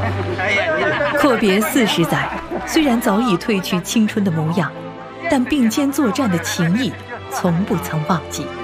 阔别40载，虽然早已褪去青春的模样，但并肩作战的情谊从不曾忘记。